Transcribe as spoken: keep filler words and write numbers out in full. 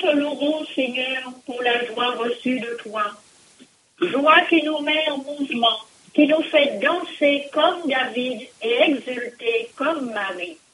te louerons, Seigneur, pour la joie reçue de toi. Joie qui nous met en mouvement, qui nous fait danser comme David et exulter comme Marie.